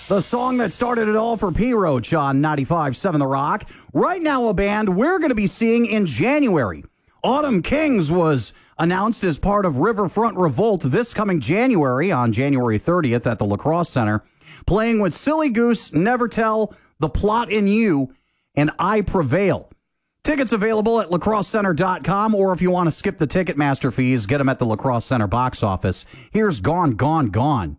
The song that started it all for P. Roach on 95.7 The Rock. Right now, a band we're going to be seeing in January. Autumn Kings was announced as part of Riverfront Revolt this coming January on January 30th at the La Crosse Center, playing with Silly Goose, Never Tell, The Plot in You, and I Prevail. Tickets available at lacrossecenter.com, or if you want to skip the Ticketmaster fees, get them at the La Crosse Center box office. Here's Gone, Gone, Gone.